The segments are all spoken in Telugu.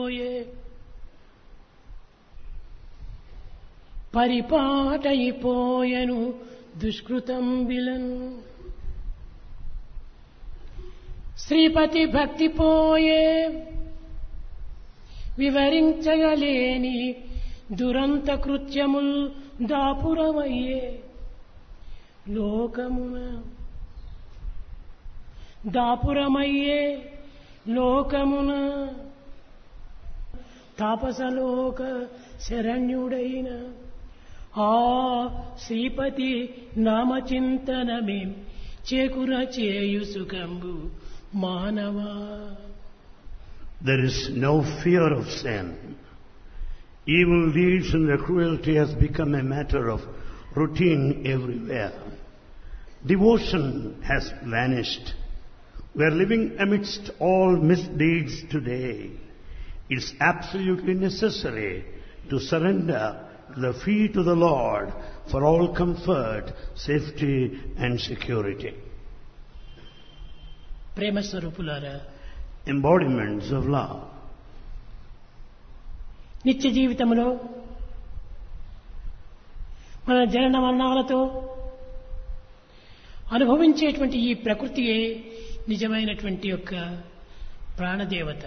పరిపాటైపోయెను దుష్కృతం బిలన్ శ్రీపతి భక్తి పోయే వివరించగలేని దురంత కృత్యముల్ దాపురమయ్యే లోకమున దాపురమయ్యే లోకమున తాపసలోక శరణ్యుడైన ఆ శ్రీపతి నామచింతనమే చేకుర చేయు సుఖంబు మానవా. There is no fear of sin. Evil deeds and the cruelty has become a matter of routine everywhere. Devotion has vanished. We are living amidst all misdeeds today. It's absolutely necessary to surrender the feet of the Lord for all comfort, safety and security. ప్రేమ స్వరూపులారా, Embodiments of love. నిత్య జీవితంలో మన జనన మరణాలతో అనుభవించేటువంటి ఈ ప్రకృతియే నిజమైనటువంటి యొక్క ప్రాణదేవత.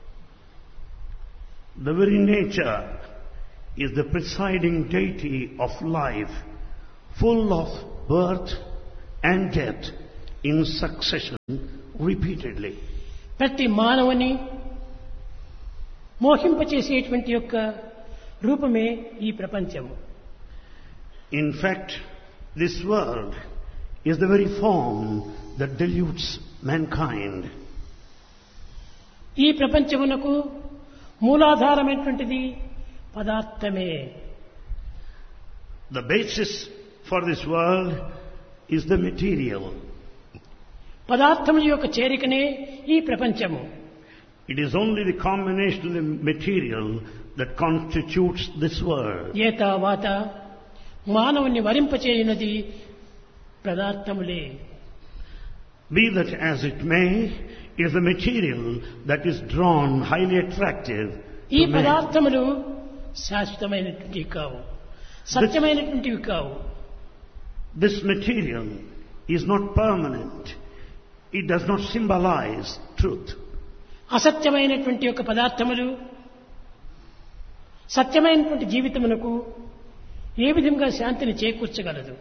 The very nature is the presiding deity of life, full of birth and death in succession repeatedly. ప్రతి మానవుని మోహింపచేసేటువంటి యొక్క రూపమే ఈ ప్రపంచము. In fact, this world is the very form that deludes mankind. ఈ ప్రపంచమునకు మూలాధారమైనటువంటిది పదార్థమే. The basis for this world is the material. పదార్థముల యొక్క చేరికనే ఈ ప్రపంచము. It is only the combination of the material that constitutes this world. ఏతావాత మానవుని వరింపచేయునది పదార్థములే. Be that as it may, it is the material that is drawn highly attractive ఈ to man. పదార్థములు శాశ్వతమైనటువంటివి కావు, సత్యమైనటువంటివి కావు. This material is not permanent. It does not symbolize truth. అసత్యమైనటువంటి యొక్క పదార్థములు సత్యమైనటువంటి జీవితమునకు ఏ విధంగా శాంతిని చేకూర్చగలదు?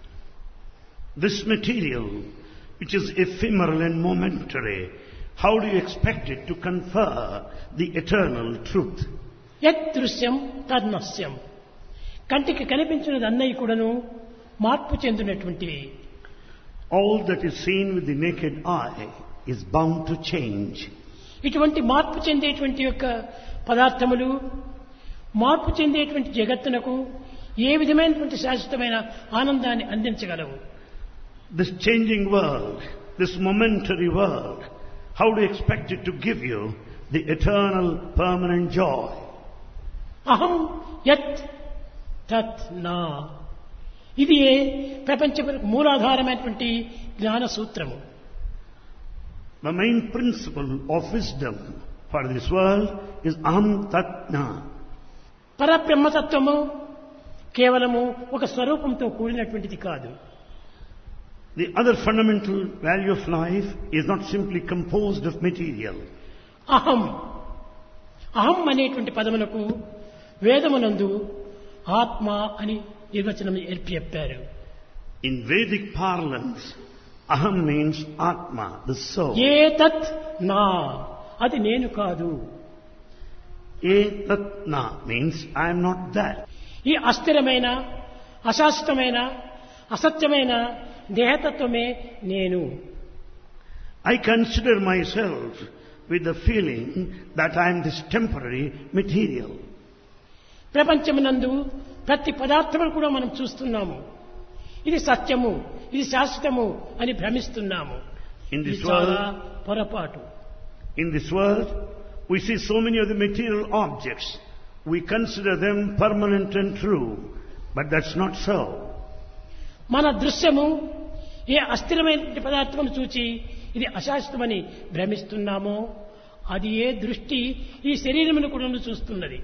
This material, which is ephemeral and momentary, how do you expect it to confer the eternal truth? యత్ దృశ్యం తన్నశ్యం. కంటికి కనిపించినది అన్నయ్య కూడాను మార్పు చెందినటువంటివి. All that is seen with the naked eye is bound to change. ఇటువంటి మార్పు చెందేటువంటి యొక్క పదార్థములు మార్పు చెందేటువంటి జగత్తునకు ఏ విధమైనటువంటి శాశ్వతమైన ఆనందాన్ని అందించగలవు? This changing world, this momentary world, how do you expect it to give you the eternal, permanent joy? అహం యత్ తత్ నా. ఇది ప్రపంచ మూలాధారమైనటువంటి జ్ఞాన సూత్రము. The main principle of wisdom for this world is aham tat na. పరబ్రహ్మతత్వము కేవలము ఒక స్వరూపంతో కూడినటువంటిది కాదు. The other fundamental value of life is not simply composed of material. అహం అహం అనేటువంటి పదమునకు వేదమునందు ఆత్మ అని నిర్వచనం చెప్పారు. In Vedic parlance, aham means atma, the soul. ఏతత్ నా, అది నేను కాదు. Etat na means I am not that. ఈ అస్థిరమైన అశాశ్వతమైన అసత్యమైన దేహతత్వమే నేను. I consider myself with the feeling that I am this temporary material. ప్రపంచమునందు ప్రతి పదార్థమును కూడా మనం చూస్తున్నాము. ఇది సత్యము, ఇది శాశ్వతము అని భ్రమిస్తున్నాము. In ఇది this చాలా world, పొరపాటు. in this world, we see so many of the material objects. We consider them permanent and true, but that's not so. మన దృశ్యము ఏ అస్థిరమైన పదార్థమును చూచి ఇది అశాశ్వతమని భ్రమిస్తున్నామో అది ఏ దృష్టి ఈ శరీరమును కూడా చూస్తున్నది.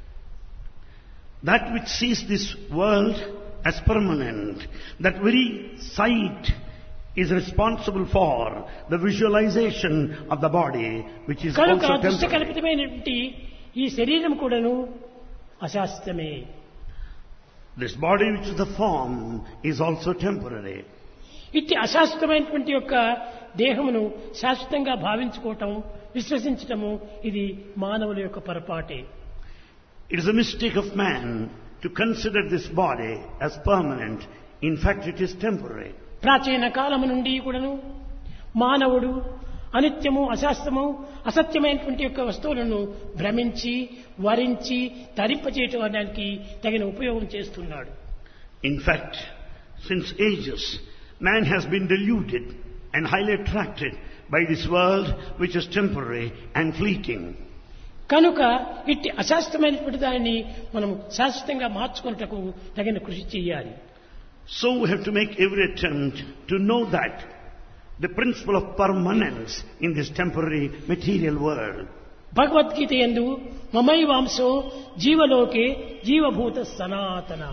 That which sees this world as permanent, that very sight is responsible for the visualization of the body, which is కనుక also temporary. దృశ్యకల్పితమైనటువంటి ఈ శరీరం కూడాను అశాశ్వతమే. This body, which is the form, is also temporary. ఇట్టి అశాశ్వతమైనటువంటి యొక్క దేహమును శాశ్వతంగా భావించుకోవటం, విశ్వసించటము ఇది మానవుల యొక్క పొరపాటే. It is a mistake of man to consider this body as permanent. In fact, it is temporary. ప్రాచీన కాలము నుండి కూడాను మానవుడు అనిత్యము, అశాశ్వతము, అసత్యమైనటువంటి యొక్క వస్తువులను భ్రమించి, వరించి, తరింపచేయడానికి తగిన ఉపయోగం చేస్తున్నాడు. In fact, since ages, man has been deluded and highly attracted by this world which is temporary and fleeting. కనుక ఇట్టి అశాశ్వతమైనటువంటి దానిని మనం శాశ్వతంగా మార్చుకున్నటకు తగిన కృషి చేయాలి. So we have to make every attempt to know that the principle of permanence in this temporary material world. Bhagavad Gita యందు మమైవాంశో జీవలోకే జీవభూత సనాతన.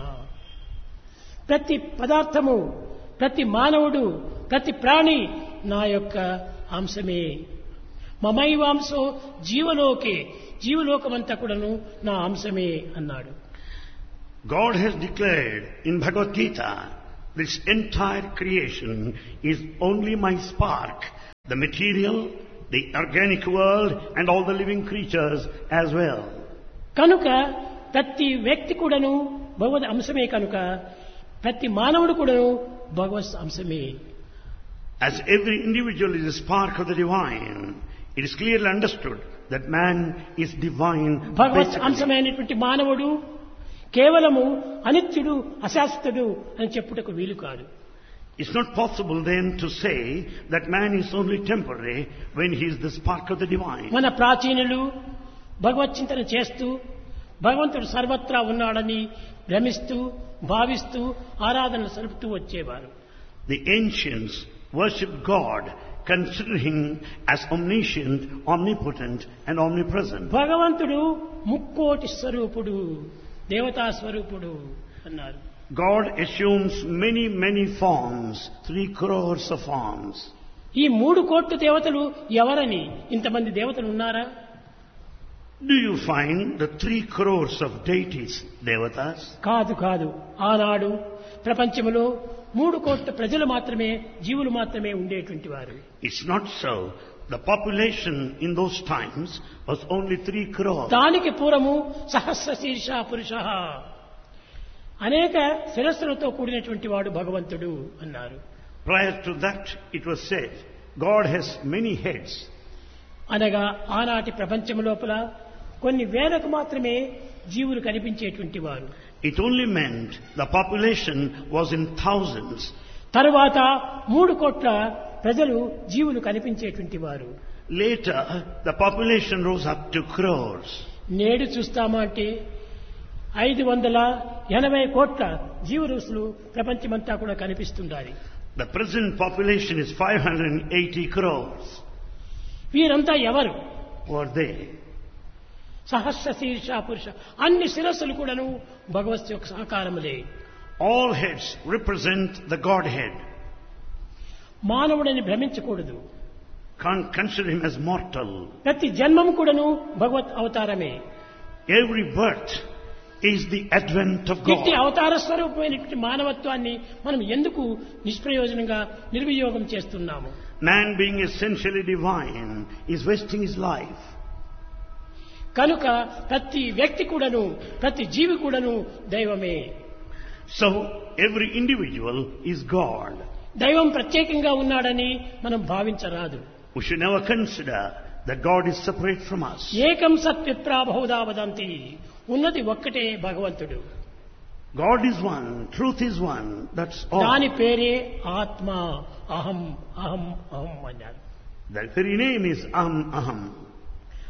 ప్రతి పదార్థము, ప్రతి మానవుడు, ప్రతి ప్రాణి నా యొక్క అంశమే. మమైవాంశో జీవలోకే, జీవలోకమంతా కూడాను నా అంశమే అన్నాడు. God has declared in Bhagavad Gita, this entire creation is only my spark, the material, the organic world and all the living creatures as well. కనుక ప్రతి వ్యక్తి కూడాను భగవద్ అంశమే. కనుక ప్రతి మానవుడు కూడాను భగవత్ అంశమే. As every individual is a spark of the divine, it is clearly understood that man is divine. భగవత్ అంశమైనటువంటి మానవుడు కేవలము అనిత్యుడు, అశాశ్వతుడు అని చెప్పుటకు వీలు కాదు. It's not possible then to say that man is only temporary when he is the spark of the divine. మన ప్రాచీనులు భగవత్ చింతన చేస్తూ భగవంతుడు సర్వత్రా ఉన్నాడని భ్రమిస్తూ, భావిస్తూ ఆరాధన సలుపుతూ వచ్చేవారు. The ancients worshipped God, considering him as omniscient, omnipotent and omnipresent. భగవంతుడు ముక్కోటి స్వరూపుడు, దేవతా స్వరూపుడు అన్నారు. God assumes many, many forms, 3 crores of forms. ఈ 3 కోట్ల దేవతలు ఎవరని? ఇంతమంది దేవతలు ఉన్నారా? Do you find the 3 crores of deities, devatas? కాదు కాదు. ఆనాడు ప్రపంచంలో 3 కోట్ల ప్రజలు మాత్రమే, జీవులు మాత్రమే ఉండేటువంటి వారు. It's not so. The population in those times was only 3 crores. దానికి పూర్వము సహస్ర శీర్ష పురుష, అనేక శిరస్సులతో కూడినటువంటి వాడు భగవంతుడు అన్నారు. Prior to that, it was said, God has many heads. అనగా ఆనాటి ప్రపంచం లోపల కొన్ని వేలకు మాత్రమే జీవులు కనిపించేటువంటి వారు. It only meant the population was in thousands. తరువాత 3 కోట్ల ప్రజలు జీవులు కనిపించేటువంటి వారు. Later, the population rose up to crores. నేడు చూస్తామా అంటే 580 కోట్ల జీవరాశులు ప్రపంచమంతా కూడా కనిపిస్తుండాలి. The present population is 580 crores. వీరంతా ఎవరు? Who are they? సహస్ర శీర్ష పురుష. అన్ని శిరస్సులు కూడాను భగవత్ యొక్క సహకారములే. All heads represent the Godhead. మానవుడని భ్రమించకూడదు. Can't consider him as mortal. ప్రతి జన్మము కూడాను భగవత్ అవతారమే. Every birth is the advent of ఇట్టి God. అవతార స్వరూపమైనటువంటి మానవత్వాన్ని మనం ఎందుకు నిష్ప్రయోజనంగా నిర్వియోగం చేస్తున్నాము? Man being essentially divine is wasting his life. కనుక ప్రతి వ్యక్తి కూడాను, ప్రతి జీవి కూడాను దైవమే. So every individual is God. దైవం ప్రత్యేకంగా ఉన్నాడని మనం భావించరాదు. We should never consider that God is separate from us. ఏకం సత్ విప్రా బహుదా వదంతి. ఉన్నది ఒక్కటే భగవంతుడు. God is one, truth is one, that's all. దాని పేరే ఆత్మ. అహం అహం అహం అన్నారు. That very name is Aham.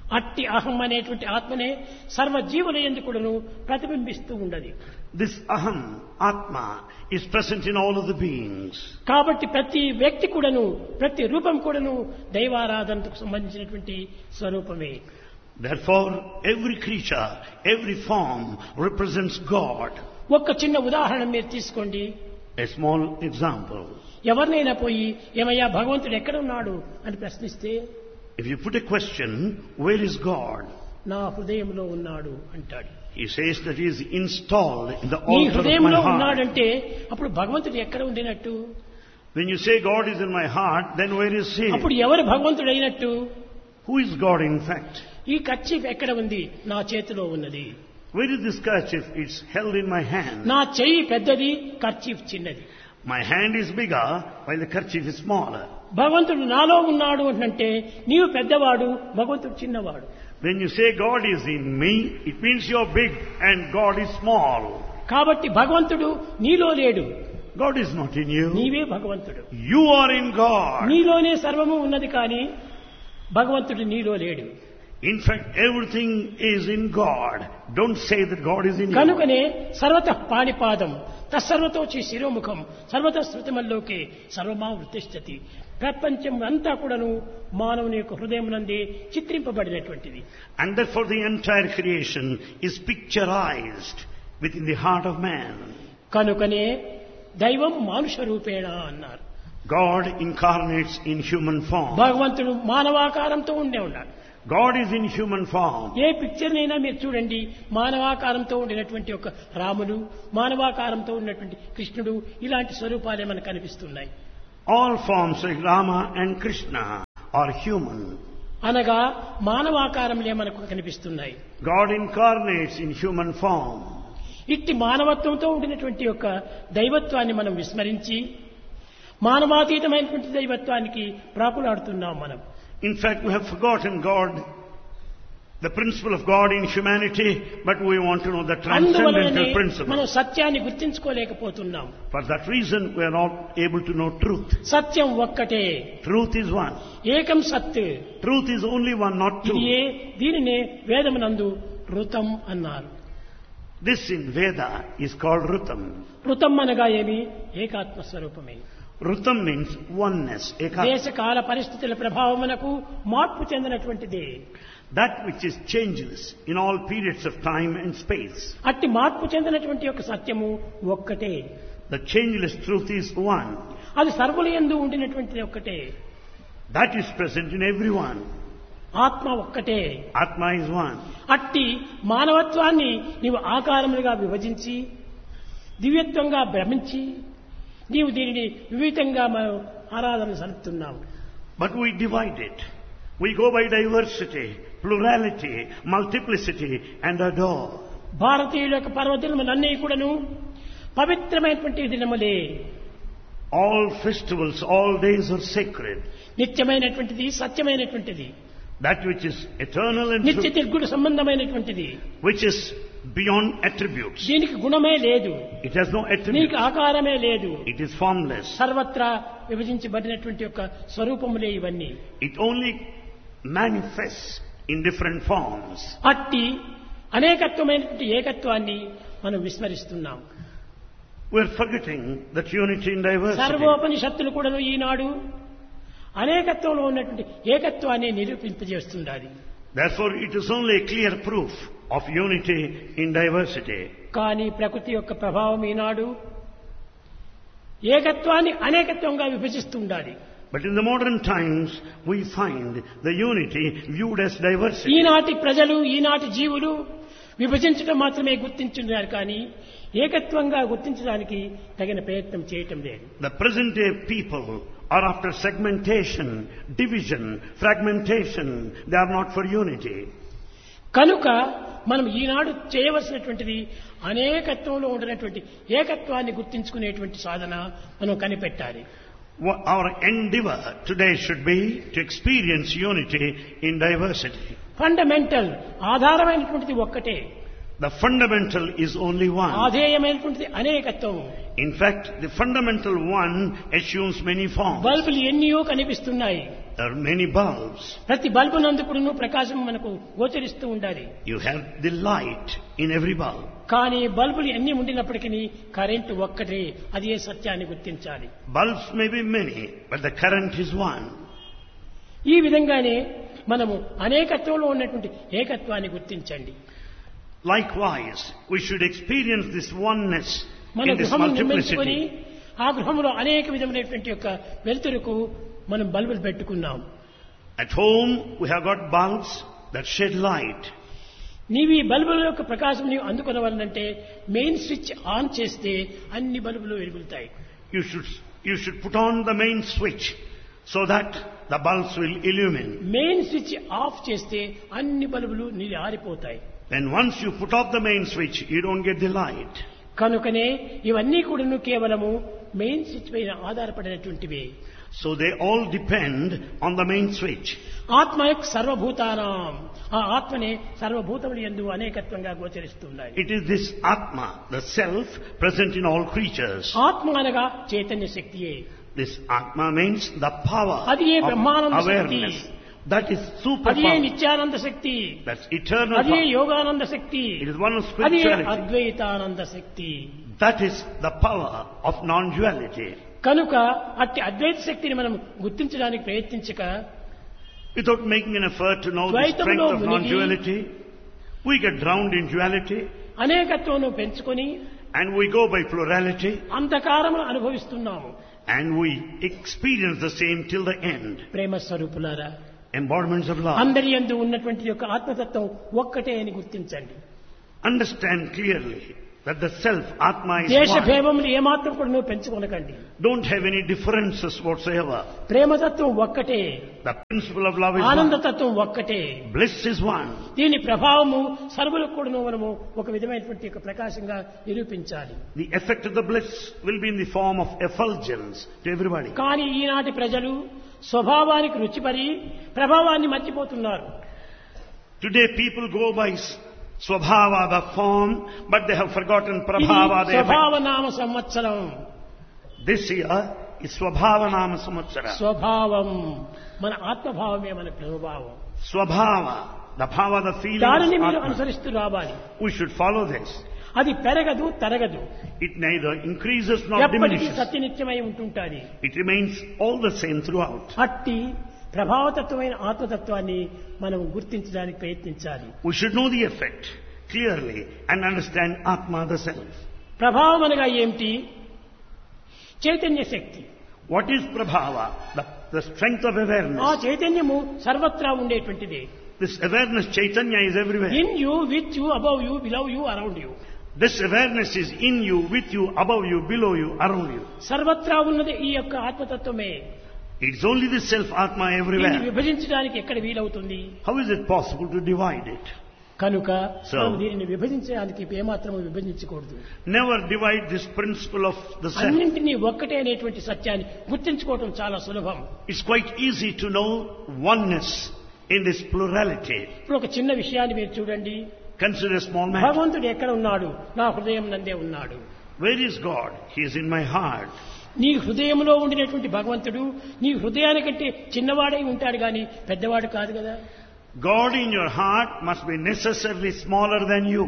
అట్టి అహం అనేటువంటి ఆత్మనే సర్వజీవుల యందు కూడాను ప్రతిబింబిస్తూ ఉండదు. This aham, atma, is present in all of the beings. కాబట్టి ప్రతి వ్యక్తి కూడాను ప్రతి రూపం కూడాను దైవారాధనకు సంబంధించినటువంటి స్వరూపమే. Therefore, every creature, every form represents God. ఒక్క చిన్న ఉదాహరణ మీరు తీసుకోండి. A small example. ఎవరినైనా పోయి ఏమయ్యా భగవంతుడు ఎక్కడ ఉన్నాడు అని ప్రశ్నిస్తే, If you put a question, where is God? నా హృదయంలో ఉన్నాడు అంటాడు. He says that he is installed in the నీ altar of హృదయంలో my heart. ఉన్నాడంటే అప్పుడు భగవంతుడు ఎక్కడ ఉండినట్టు? When you say God is in my heart, then where is he? అప్పుడు ఎవరు భగవంతుడు అయినట్టు? Who is God in fact? ఈ కర్చీఫ్ ఎక్కడ ఉంది? నా చేతిలో ఉన్నది. Where is this kerchief? It's held in my hand. నా చెయ్యి పెద్దది, కర్చీఫ్ చిన్నది. My hand is bigger while the kerchief is smaller. భగవంతుడు నాలో ఉన్నాడు అంటే నీవు పెద్దవాడు, భగవంతుడు చిన్నవాడు. When you say God is in me, it means you're big and God is small. కాబట్టి భగవంతుడు నీలో లేడు. God is not in you. నీవే భగవంతుడు. You are in God. నీలోనే సర్వము ఉన్నది కానీ భగవంతుడు నీలో లేడు. In fact, everything is in God. Don't say that God is in you. కనుకనే సర్వతః పాణిపాదం తత్సర్వతోచి శిరోముఖం సర్వత శృతిమల్లోకే సర్వమా వృతిష్ఠతి. ప్రపంచం అంతా కూడాను మానవుని యొక్క హృదయమునందే చిత్రింపబడినటువంటిది. And therefore the entire creation is picturized within the heart of man. కనుకనే దైవం మానుష రూపేణ అన్నారు. God incarnates in human form. భగవంతుడు మానవాకారంతో ఉండే ఉన్నాడు. God is in human form. A picture నైనా మీరు చూడండి, మానవాకారంతో ఉండినటువంటి ఒక రాములు, మానవాకారంతో ఉన్నటువంటి కృష్ణుడు, ఇలాంటి స్వరూపాలే మనకు కనిపిస్తున్నాయి. All forms like Rama and Krishna are human. అనగా మానవాకారంలే మనకు కనిపిస్తున్నాయి. God incarnates in human form. ఇట్టి మానవత్వంతో ఉండినటువంటి యొక్క దైవత్వాన్ని మనం విస్మరించి మానవాతీతమైనటువంటి దైవత్వానికి ప్రాకులాడుతున్నాం మనం. In fact, we have forgotten God, the principle of God in humanity, but we want to know the transcendental మనం principle. సత్యాన్ని గుర్తించుకోలేకపోతున్నాం. For that reason, we are not able to know truth. సత్యం ఒక్కటే. Truth is one. ఏకం సత్. Truth is only one, not two. దీనినే వేదమునందు ఋతం అన్నారు. This in Veda is called Rutam. ఋతం అనగా ఏమి? ఏకాత్మ స్వరూపమే. Rutam means oneness. దేశకాల పరిస్థితుల ప్రభావమునకు మార్పు చెందినటువంటిది. That which is changeless in all periods of time and space. అట్టి మార్పు చెందినటువంటి యొక్క సత్యము ఒక్కటే. The changeless truth is one. అది సర్వుల యందు ఉండినటువంటిది ఒక్కటే. That is present in everyone. ఆత్మ ఒక్కటే. Atma is one. అట్టి మానవత్వాన్ని నీవు ఆకారములుగా విభజించి దివ్యత్వంగా భ్రమించి నీవు దీనిని వివిధంగా మనం ఆరాధన సలుపుతున్నాం. But we divide it. We go by diversity, plurality, multiplicity and adore. భారతీయుల యొక్క పర్వదినములన్నీ కూడాను పవిత్రమైనటువంటి దినములే. All festivals, all days are sacred. నిత్యమైనటువంటిది, సత్యమైనటువంటిది. That which is eternal and నిత్య true, నిర్గుణ సంబంధమైనటువంటిది. which is beyond attributes. దీనికి గుణమే లేదు. It has no దీనికి attributes. ఆకారమే లేదు. It is formless. సర్వత్రా విభజించబడినటువంటి యొక్క స్వరూపములే ఇవన్నీ. It only manifests in different forms. అట్టి అనేకత్వమైనటువంటి ఏకత్వాన్ని మనం విస్మరిస్తున్నాం. We're forgetting that unity in diversity. సర్వోపనిషత్తులు కూడా ఈనాడు అనేకత్వంలో ఉన్నటువంటి ఏకత్వాన్ని నిరూపింపజేస్తుండాలి. Therefore, it is only a clear proof of unity in diversity. కానీ ప్రకృతి యొక్క ప్రభావం ఈనాడు ఏకత్వాన్ని అనేకత్వంగా విభజిస్తుండాలి. But in the modern times, we find the unity viewed as diversity. ఈనాటి ప్రజలు, ఈనాటి జీవులు విభజించడం మాత్రమే గుర్తించున్నారు కానీ ఏకత్వంగా గుర్తించడానికి తగిన ప్రయత్నం చేయటం లేదు. The present day people are after segmentation, division, fragmentation. They are not for unity. కనుక మనం ఈనాడు చేయవలసినటువంటిది అనేకత్వంలో ఉండినటువంటి ఏకత్వాన్ని గుర్తించుకునేటువంటి సాధన మనం కనిపెట్టాలి. Our endeavor today should be to experience unity in diversity. Fundamental ఆధారమైనటువంటిది ఒక్కటే. The fundamental is only one. ఆధేయమైనటువంటిది అనేకత్వం. In fact, the fundamental one assumes many forms. బల్బులు ఎన్నో కనిపిస్తున్నాయి. There are many bulbs. ప్రతి బల్బు నందు కూడాను ప్రకాశం మనకు గోచరిస్తూ ఉండాలి. You have the light in every bulb. కానీ బల్బులు ఎన్ని ఉండినప్పటికీ కరెంటు ఒక్కటే, అదే సత్యాన్ని గుర్తించాలి. Bulbs may be many, but the current is one. ఈ విధంగానే మనము అనేకత్వంలో ఉన్నటువంటి ఏకత్వాన్ని గుర్తించండి. Likewise, we should experience this oneness మన in this గృహమును నిర్మించుకొని multiplicity. ఆ గృహంలో అనేక విధమైనటువంటి యొక్క వెలుతురుకు మనం బల్బులు పెట్టుకున్నాం. At home, we have got bulbs that shed light. నీవు ఈ బల్బుల యొక్క ప్రకాశం నీవు అందుకొనవాలంటే మెయిన్ స్విచ్ ఆన్ చేస్తే అన్ని బల్బులు వెలుగుతాయి. You should put on the main switch so that the bulbs will illumine. Main switch off చేస్తే అన్ని బల్బులు నీళ్ళు ఆరిపోతాయి. Then once you put off the main switch, you don't get the light. కనుకనే ఇవన్నీ కూడాను కేవలము మెయిన్ స్విచ్ పైన ఆధారపడినటువంటివి. So they all depend on the main switch. ఆత్మ యొక్క సర్వభూతానాం, ఆ ఆత్మనే సర్వభూతములు యందు అనేకత్వంగా గోచరిస్తున్నాయి. It is this Atma, the self, present in all creatures. ఆత్మ అనగా Chaitanya శక్తియే. This Atma means the power అది ఏ Brahmananda of Shakti. awareness. That is అది ఏ superpower. Nityananda Shakti. That's eternal అది ఏ power. Yogananda Shakti. It is one of అది ఏ spirituality. Advaitananda Shakti. That is the power of non-duality. కనుక అట్టి అద్వైత శక్తిని మనం గుర్తించడానికి ప్రయత్నించక Without making an effort to know the ద్వైతంలో strength of మునిగి non-duality, we get drowned in duality అనేకత్వం పెంచుకొని and we go by plurality అంధకారమును అనుభవిస్తున్నాము. and we experience the same till the end. ప్రేమ స్వరూపులారా, Embodiments of love. అందరి యందు ఉన్నటువంటి యొక్క ఆత్మతత్వం ఒక్కటే అని గుర్తించండి. Understand clearly that the self, Atma, is దేశ one. భేదములు ఏమాత్రం కూడా నువ్వు పెంచుకొనకండి. Don't have any differences whatsoever. ప్రేమతత్వం ఒక్కటే, The principle of love is one. ఆనందతత్వం ఒక్కటే. Bliss is one. దీని ప్రభావము సర్వులకు కూడా మనము ఒక విధమైనటువంటి యొక్క ప్రకాశంగా నిరూపించాలి. The effect of the bliss will be in the form of effulgence to everybody. కానీ ఈనాటి ప్రజలు స్వభావానికి రుచిపడి ప్రభావాన్ని మర్చిపోతున్నారు. Today people go by Swabhava, the form, but they have forgotten ఇది Prabhava, the effect. స్వభావనామ సంవత్సరం. This year is Swabhavanama Samvatsara. స్వభావం మన ఆత్మభావమే మన ప్రభావం. Swabhava, the bhava, the feeling దానిని of మీరు Atma. అనుసరిస్తూ రావాలి. We should follow this. అది పెరగదు తరగదు, It neither increases nor ఎప్పటికీ diminishes. సత్యనిత్యమై ఉంటుంటాది. It remains all the same throughout. అట్టి ప్రభావతత్వమైన ఆత్మతత్వాన్ని మనం గుర్తించడానికి ప్రయత్నించాలి. We should know the effect clearly and understand Atma, the self. ప్రభావం అనగా ఏమిటి? చైతన్య శక్తి. What is Prabhava? The strength of ఆ awareness. చైతన్యము సర్వత్రా ఉండేటువంటిది. This awareness, Chaitanya, is everywhere. In you, with you, above you, below you, around you. This awareness is in you, with you, above you, below you, around you. సర్వత్రా ఉన్నది ఈ యొక్క ఆత్మతత్వమే. It's only the self Atma దీన్ని everywhere. విభజించడానికి ఎక్కడ వీలవుతుంది? How is it possible to divide it? కనుక So- మనం దీనిని విభజించడానికి ఏమాత్రము విభజించకూడదు. Never divide this principle of the self. అన్నింటినీ ఒక్కటే అనేటువంటి సత్యాన్ని గుర్తించుకోవటం చాలా సులభం. It's quite easy to know oneness in this plurality. ఇప్పుడు ఒక చిన్న విషయాన్ని మీరు చూడండి. Consider a small matter. భగవంతుడు ఎక్కడ ఉన్నాడు? నా హృదయం నందే ఉన్నాడు. Where is God? He is in my heart. నీ హృదయంలో ఉండినటువంటి భగవంతుడు నీ హృదయానికంటే చిన్నవాడై ఉంటాడు గాని పెద్దవాడు కాదు కదా. God in your heart must be necessarily smaller than you.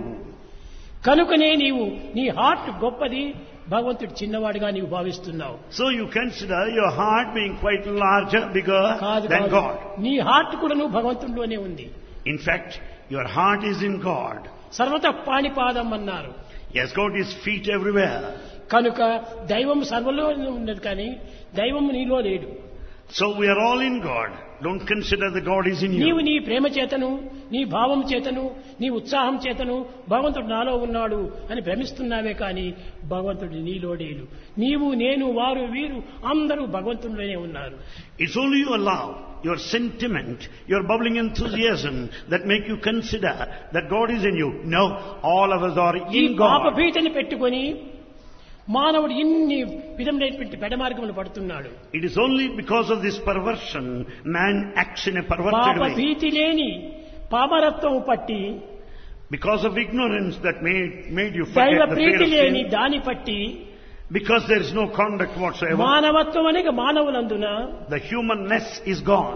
కనుకనే నీవు నీ హార్ట్ గొప్పది, భగవంతుడు చిన్నవాడుగా నీవు భావిస్తున్నావు. So you consider your heart being quite larger, bigger కాదు than కాదు. God. నీ హార్ట్ కూడా నువ్వు భగవంతుడిలోనే ఉంది. In fact, your heart is in God. సర్వత పాణిపాదం అన్నారు. He has got his feet everywhere. కనుక దైవం సర్వలో ఉన్నది కానీ దైవం నీలో లేడు. So we are all in God. Don't consider that God is in నీవు you. నీ ప్రేమ చేతను, నీ భావం చేతను, నీ ఉత్సాహం చేతను భగవంతుడు నాలో ఉన్నాడు అని భ్రమిస్తున్నావే కానీ భగవంతుడు నీలో లేడు. నీవు, నేను, వారు, వీరు అందరూ భగవంతుడిలోనే ఉన్నారు. It's only your love, your sentiment, your bubbling enthusiasm that make you consider that God is in you. No, all of us are ఈ in పాప God. భీతిని పెట్టుకొని మానవుడు ఇన్ని విధమైనటువంటి పెడమార్గములు పడుతున్నాడు. It is only because of this perversion man acts in a perverted పాప way. భీతి లేని పామరత్వం పట్టి, Because of ignorance that made you దైవ forget the fear Preethi of లేని sin. దాని పట్టి Because there is no conduct whatsoever. మానవత్వం అనేది మానవులందున The humanness is gone.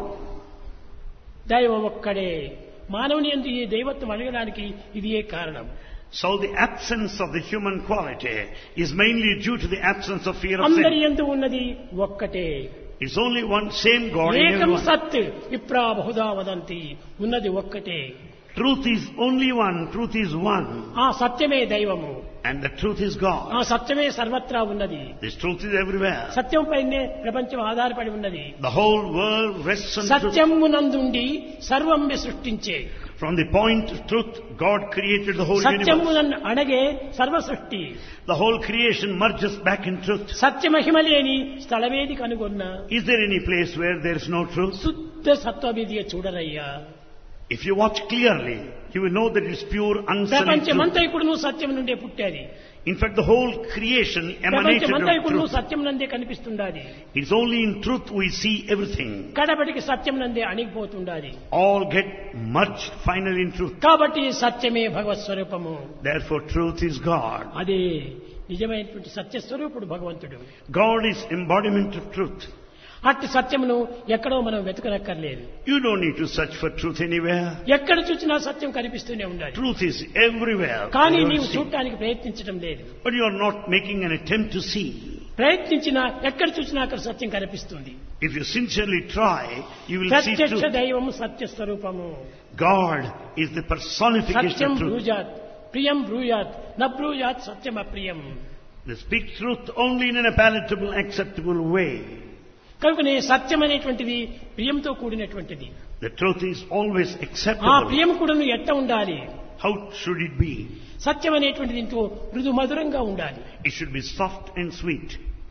దైవం ఒక్కడే. మానవుని యందు ఈ దైవత్వం అడగడానికి ఇది ఏ కారణం. So the absence of the human quality is mainly due to the absence of fear of అందరి sin. యందు ఉన్నది ఒక్కటే. It's only one same God in ఏకం everyone. సత్ విప్రా బహుదా వదంతి. ఉన్నది ఒక్కటే. Truth is only one. Truth is one. ఆ సత్యమే దైవము. And the truth is God. ఆ సత్యమే సర్వత్రా ఉన్నది. This truth is everywhere. సత్యం పైనే ప్రపంచం ఆధారపడి ఉన్నది. The whole world rests on truth. సత్యమునందుండి సర్వం సృష్టించే. From the point of truth, God created the whole universe. సత్యమునన్ను అణగే సర్వ సృష్టి. The whole creation merges back in truth. సత్యమహిమ లేని స్థలమేది కనుగొన్న. Is there any place where there is no truth? శుద్ధ సత్వమిదియే చూడరయ్యా. If you watch clearly, you will know that it is pure, unsullied truth. ప్రపంచమంతైకుడును సత్యం నుండే పుట్టాది. In fact, the whole creation emanated of ప్రపంచమంతైకుడును truth. Satyam నందే కనిపిస్తుండాది. It's only in truth we see everything. కడబడికి Satyam నందే అణిగిపోతుండాది. All get merged finally in truth. కాబట్టి సత్యమే భగవత్ స్వరూపము. Therefore, truth is God. అదే నిజమైనటువంటి సత్య స్వరూపుడు భగవంతుడు. God is embodiment of truth. అట్టి సత్యమును ఎక్కడో మనం వెతకనక్కర్లేదు. You don't need to search for truth anywhere. ఎక్కడ చూసినా సత్యం కనిపిస్తూనే ఉండాలి. Truth is everywhere. కానీ You నీవు see. చూడటానికి ప్రయత్నించడం లేదు. But you are not making an attempt to see. ప్రయత్నించినా ఎక్కడ చూసినా అక్కడ సత్యం కనిపిస్తుంది. If you sincerely try, you will see ప్రత్యక్ష truth. దైవము సత్య స్వరూపము. God is the personification Satyam of truth. బ్రూజాత్ ప్రియం బ్రూయాత్ న బ్రూయాత్ సత్యం అప్రియం. They speak truth only in a palatable, acceptable way. కనుకనే సత్యం అనేటువంటిది ప్రియంతో కూడినటువంటిది. The truth is always ఆ acceptable. ప్రియం కూడాను ఎట్ట ఉండాలి. How should it be? సత్యం అనేటువంటిది ఎంతో మృదు మధురంగా ఉండాలి. It should be soft and sweet.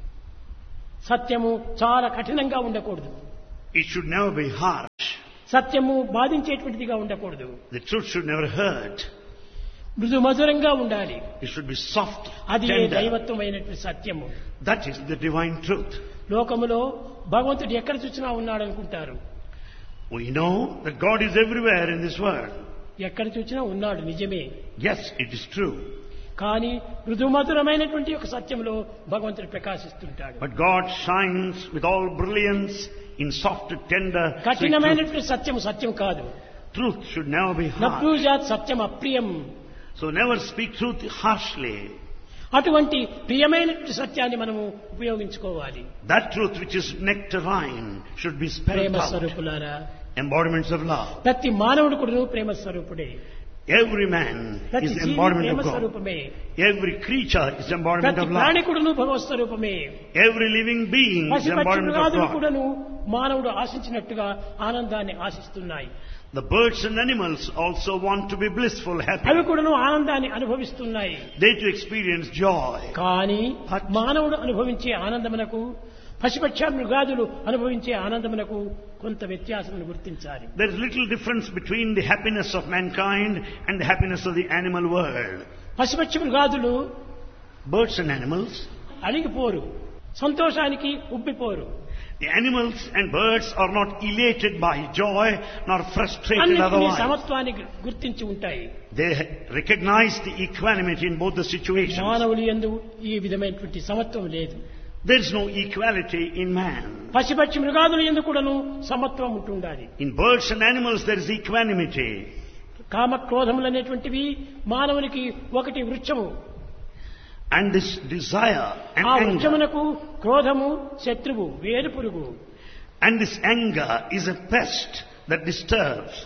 సత్యము చాలా కఠినంగా ఉండకూడదు. It should never be harsh. సత్యము బాధించేటువంటిదిగా ఉండకూడదు. The truth should never hurt. మృదు మధురంగా ఉండాలి. It should be soft, అది tender. దైవత్వమైనటువంటి సత్యము. That is the divine truth. లోకములో భగవంతుడు ఎక్కడ చూసినా ఉన్నాడు అనుకుంటారు. We know that God is everywhere in this world. ఎక్కడ చూసినా ఉన్నాడు నిజమే. Yes, it is true. కానీ మృదు మధురమైనటువంటి ఒక సత్యంలో భగవంతుడు ప్రకాశిస్తుంటాడు. But God shines with all brilliance in soft, tender, sweet truth. కఠినమైనటువంటి సత్యం సత్యం కాదు. Truth should never be harsh. నబ్రూజాత్ Satyam అప్రియం. So never speak truth harshly. అటువంటి ప్రియమైనటువంటి సత్యాన్ని మనము ఉపయోగించుకోవాలి. That truth which is nectarine should be spelled Prema out. స్వరూపులారా, Embodiments of love. ప్రతి మానవుడు కూడా ప్రేమ స్వరూపుడే. Every man ప్రతి is G V embodiment Prema of God. స్వరూపమే. Every creature is embodiment ప్రతి of love. ప్రాణి కూడాను భగవత్ స్వరూపమే. Every living being is పశుపక్షి embodiment of మృగాదులు God. కూడాను మానవుడు ఆశించినట్టుగా ఆనందాన్ని ఆశిస్తున్నాయి. The birds and animals also want to be blissful, happy. అవి కూడాను ఆనందాన్ని అనుభవిస్తున్నాయి. They too experience joy. కానీ మానవుడు అనుభవించే ఆనందమునకు పశుపక్ష మృగాదులు అనుభవించే ఆనందమునకు కొంత వ్యత్యాసం గుర్తించాలి. There is little difference between the happiness of mankind and the happiness of the animal world. పశుపక్ష మృగాదులు Birds and animals, అణిగిపోరు, సంతోషానికి ఉబ్బిపోరు. the animals and birds are not elated by joy nor frustrated అన్నిటినీ otherwise. సమత్వాన్ని గుర్తించి ఉంటాయి. They recognize the equanimity in both the situations. మానవులు యందు ఈ విధమైనటువంటి సమత్వం లేదు. There is no equality in man. పశుపక్షి మృగాదులు యందు కూడాను సమత్వం ఉంటుండాలి. In birds and animals there is equanimity. కామ క్రోధములు అనేటువంటివి మానవునికి ఒకటి వృక్షము. And this desire and ఆ anger. వృక్షమునకు క్రోధము శత్రువు, వేరు పురుగు. And this anger is a pest that disturbs.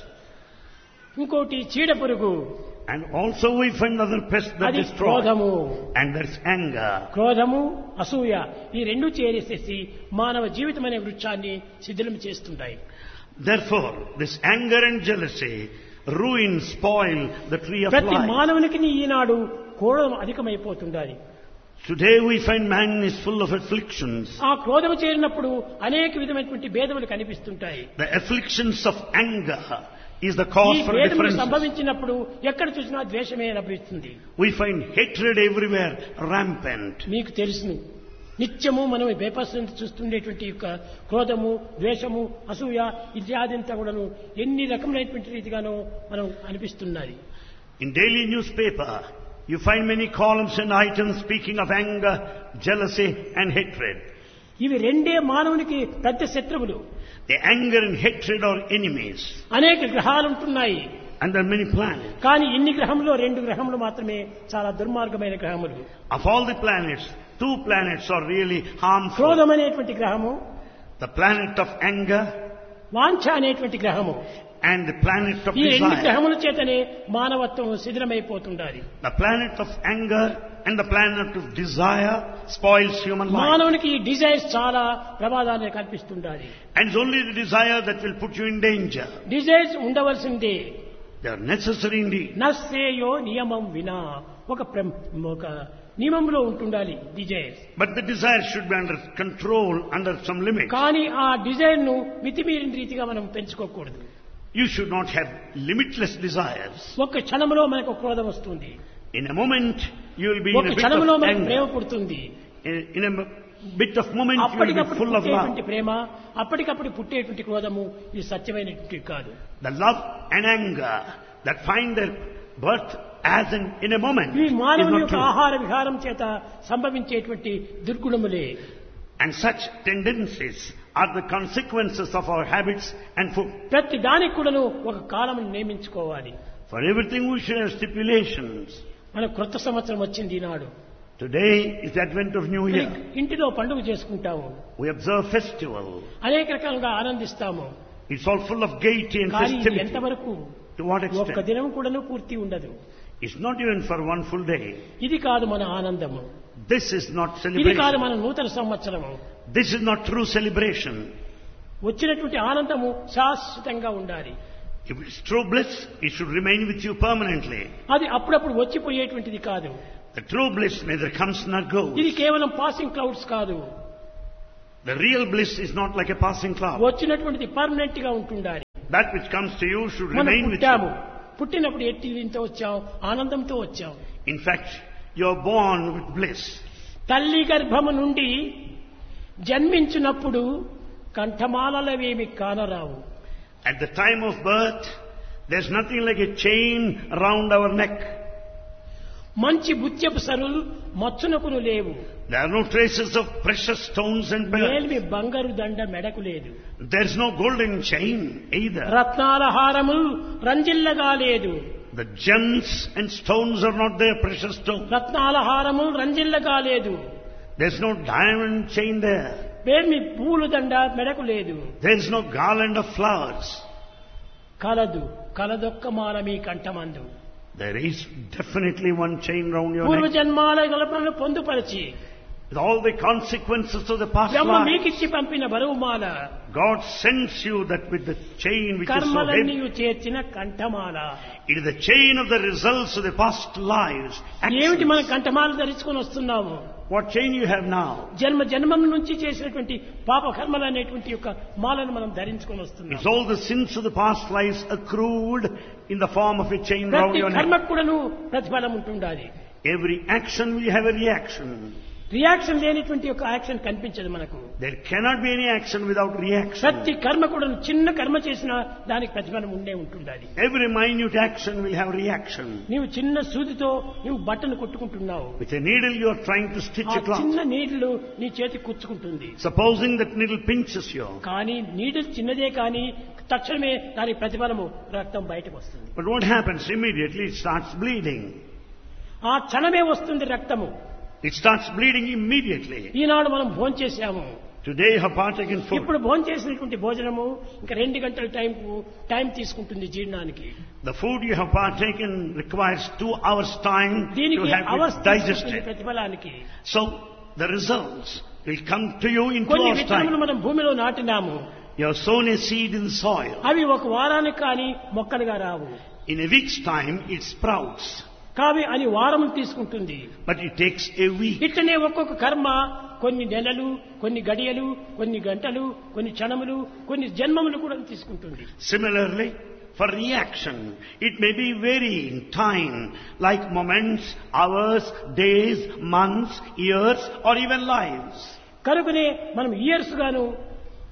ఇంకోటి చీడ పురుగు, And also we find another pest that అది destroys. క్రోధము. And there's anger. క్రోధము అసూయ ఈ రెండు చేరేసేసి మానవ జీవితం అనే వృక్షాన్ని శిథిలం చేస్తుంటాయి. Therefore, this anger and jealousy ruin, spoil the tree of ప్రతి life. మానవునికి ఈనాడు క్రోధం అధికమైపోతుండాలి. Today we find man is full of afflictions. ఆ క్రోధము చేరినప్పుడు అనేక విధమైనటువంటి భేదములు కనిపిస్తుంటాయి. The afflictions of anger is the ఈ cause for భేదములు differences. సంభవించినప్పుడు ఎక్కడ చూసినా ద్వేషమే లభిస్తుంది. We find hatred everywhere rampant. మీకు తెలుసును, నిత్యము మనం పేపర్స్ చూస్తుండేటువంటి యొక్క క్రోధము, ద్వేషము, అసూయ ఇత్యాదంతా కూడాను ఎన్ని రకములైనటువంటి రీతిగానో మనం అనిపిస్తున్నది. In daily newspaper, You find many columns and items speaking of anger, jealousy and hatred. ఇవి రెండే మానవునికి పెద్ద శత్రువులు. The anger and hatred are enemies. అనేక గ్రహాలు ఉంటున్నాయి. And there are many planets. కానీ ఇన్ని గ్రహంలో 2 గ్రహములు మాత్రమే చాలా దుర్మార్గమైన గ్రహములు. Of all the planets, 2 planets are really harmful. క్రోధం అనేటువంటి గ్రహము, The planet of anger వాంఛ అనేటువంటి గ్రహము. and the planet of ఈ 2 desire. గ్రహముల చేతనే మానవత్వం శిథిలమైపోతుండాలి. The planet of anger and the planet of desire spoils human life. మానవునికి ఈ డిజైర్స్ చాలా ప్రమాదాన్ని కల్పిస్తుండాలి. And it's only the desire that will put you in danger. Desires ఉండవలసిందే. They are necessary indeed. నశ్రేయో నియమం వినా, ఒక నియమంలో ఉంటుండాలి desires. But the desire should be under control, under some limits. కానీ ఆ డిజైర్ ను మితిమీరిన రీతిగా మనం పెంచుకోకూడదు. You should not have limitless desires. ఒక క్షణంలో మనకు క్రోధం వస్తుంది. In a moment, you will be in ఒక a bit క్షణంలో of మనకు ప్రేమ anger. పుడుతుంది. In a bit of moment, you will be అప్పటికప్పుడు full of పుట్టేటువంటి love. ప్రేమ, అప్పటికప్పుడు పుట్టేటువంటి క్రోధము ఇది సత్యమైనటువంటి కాదు. The love and anger that find their birth as in a moment ఇవి is మానవుని not యొక్క true. ఆహార విహారం చేత సంభవించేటువంటి దుర్గుణములే. And such tendencies are the consequences of our habits and food. ప్రతి దానికి కూడాను ఒక కాలం నియమించుకోవాలి. For everything we should have stipulations. మన క్రొత్త సంవత్సరం వచ్చింది ఈనాడు. Today is the advent of New Year. ఇంటిలో పండుగ చేసుకుంటాము. We observe festival. అనేక రకాలుగా ఆనందిస్తాము. It's all full of gaiety and కానీ ఇది festivity. ఎంతవరకు To what ఒక్క extent? దినం కూడాను పూర్తి ఉండదు. It's not even for one full day. ఇది కాదు మన ఆనందము. This is not ఇది కాదు celebration. మన నూతన సంవత్సరము. This is not true celebration. వచ్చినటువంటి ఆనందము శాశ్వతంగా ఉండాలి. If it's true bliss, it should remain with you permanently. అది అప్పుడప్పుడు వచ్చిపోయేటువంటిది కాదు. The true bliss neither comes nor goes. ఇది కేవలం పాసింగ్ క్లౌడ్స్ కాదు. The real bliss is not like a passing cloud. వచ్చినటువంటిది permanent గా ఉంటుండాలి. That which comes to you should మనం remain with పుట్టాము. you. పుట్టినప్పుడు ఎట్టితో వచ్చాం, ఆనందంతో వచ్చాం. In fact, you are born with bliss. తల్లి గర్భము నుండి జన్మించినప్పుడు కంఠమాలవేమి కానరావు. At the time of birth, there's nothing like a chain around our neck. మంచి బుత్యపు సరులు మచ్చునకును లేవు. There are no traces of precious stones and pearls. వేల్మి బంగారు దండ మెడకు లేదు. There's no golden chain either. రత్నాల హారములు రంజిల్లగా లేదు. The gems and stones are not there, precious stones. రత్నాల హారములు రంజిల్లగా లేదు. There's no diamond chain there. వేల్మి పూలు దండ మెడకు లేదు. There's no garland of flowers. కలదొక్క Mala me కంఠమందు. There is definitely one chain round your పూర్వ neck. జన్మాల గలపను పొందుపరిచి With all the consequences of the past Brahma life, మీకిచ్చి పంపిన బరువుమాల, God sends you that with the chain which is so కర్మలన్నీ heavy. చేర్చిన కంఠమాల. It is the chain of the results of the past lives. ఏమిటి actions. మనం కంఠమాల ధరించుకొని వస్తున్నాము? What chain you have now? జన్మం నుంచి చేసినటువంటి పాప కర్మలు అనేటువంటి యొక్క మాలను మనం ధరించుకొని వస్తున్నాం. It's all the sins of the past lives accrued in the form of a chain round ప్రతి your neck. కర్మకు కూడాను ప్రతిఫలం ఉంటుండాలి. Every action will have a reaction. Reaction లేనిటువంటి యొక్క యాక్షన్ కనిపించదు మనకు. There cannot be any action without reaction. ప్రతి కర్మ కూడా చిన్న కర్మ చేసినా దానికి ప్రతిఫలం ఉండే ఉంటుండాలి. Every minute action will have reaction. నీవు చిన్న సూదితో నీవు బట్టను కొట్టుకుంటున్నావు. With a needle you are trying to stitch ఆ a cloth. చిన్న నీళ్లు నీ చేతి కుచ్చుకుంటుంది. Supposing that needle pinches you. కానీ నీడిల్ చిన్నదే కానీ తక్షణమే దాని ప్రతిఫలము రక్తం బయటకు వస్తుంది. But what happens? Immediately it starts bleeding. ఆ క్షణమే వస్తుంది రక్తము. It starts bleeding immediately. ఈనాడు మనం భోంచేసాము. Today you have partaken food. ఇప్పుడు భోంచేసినటువంటి భోజనము ఇంకా 2 గంటల టైం తీసుకుంటుంది జీర్ణానికి. The food you have partaken requires 2 hours time to దీనికి have hours it digested. ప్రతిఫలానికి. So the results will come to you in 2 కొన్ని hours విత్తనములు time. మనం భూమిలో నాటినాము. You have sown a seed in the soil. అవి ఒక వారానికి కానీ మొక్కలుగా రావు. In a week's time it sprouts. కావి అని వారం తీసుకుంటుంది. But it takes a week. ఇట్లనే ఒక్కొక్క కర్మ కొన్ని నెలలు, కొన్ని గడియలు, కొన్ని గంటలు, కొన్ని క్షణములు, కొన్ని జన్మములు కూడా తీసుకుంటుంది. Similarly, for reaction, it may be varying time, like moments, hours, days, months, years, or even lives. కనుకనే మనం ఇయర్స్ గాను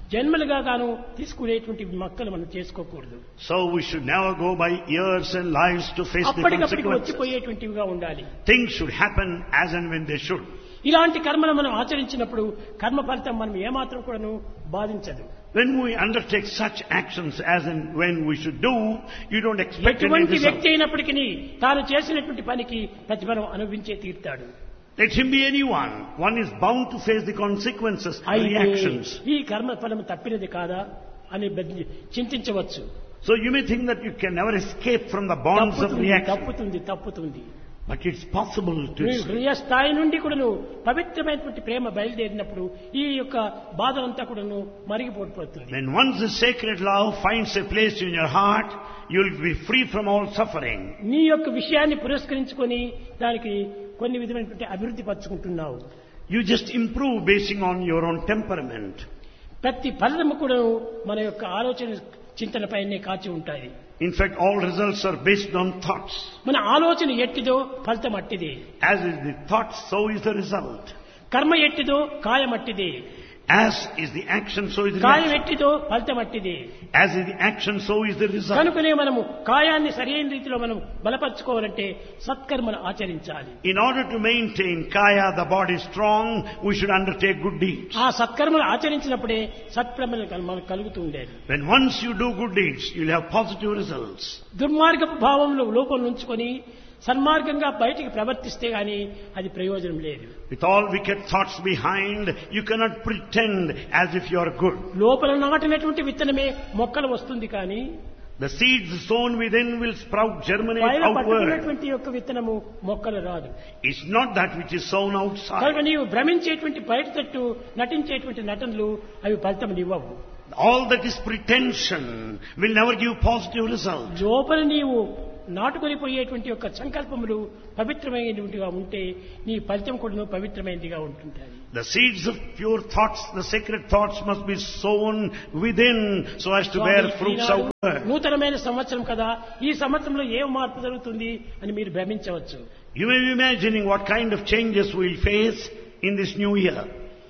జన్మలుగా గాను తీసుకునేటువంటి మొక్కలు మనం చేసుకోకూడదు. So we should never go by years and lives to face the అప్పటికప్పటికి consequences. వచ్చిపోయేటువంటివిగా ఉండాలి. Things should happen as and when they should. ఇలాంటి కర్మను మనం ఆచరించినప్పుడు కర్మ ఫలితం మనం ఏమాత్రం కూడాను బాధించదు. When we undertake such actions as and when we should do, you don't expect any ఎటువంటి result. వ్యక్తి అయినప్పటికీ తాను చేసినటువంటి పనికి ప్రతిఫలం అనుభవించే తీరుతాడు. Let him be anyone. One is bound to face the consequences, reactions. ఈ కర్మ ఫలం తప్పినది కాదా అని చింతించవచ్చు. So you may think that you can never escape from the bonds of reaction. తప్పుతుంది. But it's possible to escape. హృదయ స్థాయి నుండి కూడాను పవిత్రమైనటువంటి ప్రేమ బయలుదేరినప్పుడు ఈ యొక్క బాధలంతా కూడాను మరిగిపోతుంది. When once the sacred love finds a place in your heart, you will be free from all suffering. నీ యొక్క విషయాన్ని పురస్కరించుకొని దానికి కొన్ని విధమైనటువంటి అభివృద్ధి పరుచుకుంటున్నావు. You just improve basing on your own temperament. ప్రతి ఫలితము కూడా మన యొక్క ఆలోచన చింతనపైనే కాచి ఉంటాయి. In fact, all results are based on thoughts. మన ఆలోచన ఎట్టిదో ఫలితం అట్టిదే. As is the thought, so is the result. కర్మ ఎట్టిదో కాయం అట్టిదే. As is the action, so is the కాయం reaction. ఎట్టిదో ఫలితం అట్టిదే. As is the action, so is the result. కనుకనే మనము కాయాన్ని సరైన రీతిలో మనం బలపరచుకోవాలంటే సత్కర్మను ఆచరించాలి. In order to maintain kaya, the body strong, we should undertake good deeds. ఆ సత్కర్మను ఆచరించినప్పుడే సత్ప్రమలు మనకు కలుగుతూ ఉండేది. When once you do good deeds, you will have positive results. దుర్మార్గపు భావంలో లోపం ఉంచుకొని సన్మార్గంగా బయటికి ప్రవర్తిస్తే గాని అది ప్రయోజనం లేదు. With all wicked thoughts behind, you cannot pretend as if you are good. లోపల నాటినటువంటి విత్తనమే మొక్కలు వస్తుంది కానీ The seeds sown within will sprout, germinate పైన outward. పట్టుకున్నటువంటి యొక్క విత్తనము మొక్కలు రాదు. It's not that which is sown outside. కనుక నీవు భ్రమించేటువంటి బయట తట్టు నటించేటువంటి నటనలు అవి ఫలితం ఇవ్వవు. All that is pretension will never give positive results. లోపల నీవు నాటుకొని పోయేటువంటి యొక్క సంకల్పములు పవిత్రమైనటువంటిగా ఉంటే నీ ఫలితం కూడా పవిత్రమైనదిగా ఉంటుంటాయి. The seeds of pure thoughts, the sacred thoughts must be sown within so as to bear fruits outward. నూతనమైన సంవత్సరం కదా, ఈ సంవత్సరంలో ఏ మార్పు జరుగుతుంది అని మీరు భ్రమించవచ్చు. You may be imagining what kind of changes we will face in this new year.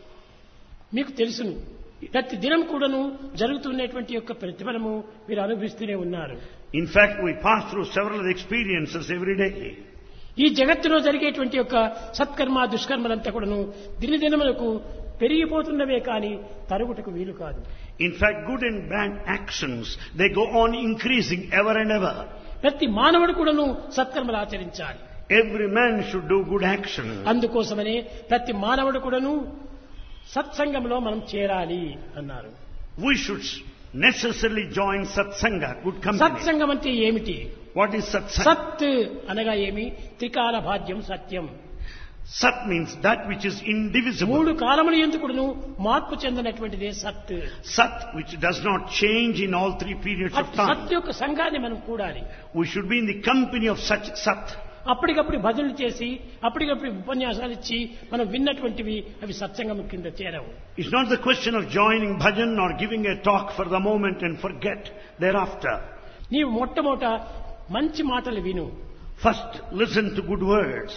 మీకు తెలుసును, ప్రతి దినం కూడాను జరుగుతున్నటువంటి యొక్క ప్రతిఫలము మీరు అనుభవిస్తూనే ఉన్నారు. In fact, we pass through several experiences every day. ఈ జగత్తులో జరిగేటువంటి యొక్క సత్కర్మ దుష్కర్మలంతా కూడాను దినదినములకు పెరిగిపోతున్నవే కానీ తరుగుటకు వీలు కాదు. In fact, good and bad actions, they go on increasing ever and ever. ప్రతి మానవుడు కూడాను సత్కర్మలు ఆచరించాలి. Every man should do good action. అందుకోసమనే ప్రతి మానవుడు కూడాను సత్సంగంలో మనం చేరాలి అన్నారు. We should necessarily join satsanga, good company. సత్సంగం అంటే ఏమిటి? What is satsanga? సత్ అనగా ఏమి? త్రికాల భాగ్యం సత్యం. Sat means that which is indivisible. మూడు కాలముల ఎందుకును మార్పు చెందినటువంటిదే సత్. Sat which does not change in all three periods of time. సత్ యొక్క సంఘాన్ని మనం కూడాలి. We should be in the company of such sat. అప్పటికప్పుడు భజనలు చేసి అప్పటికప్పుడు ఉపన్యాసాలు ఇచ్చి మనం విన్నటువంటివి అవి సత్సంగం కింద చేరవు. It's not the question of joining bhajan or giving a talk for the moment and forget thereafter. నీవు మొట్టమొదట మంచి మాటలు విను. First, listen to good words.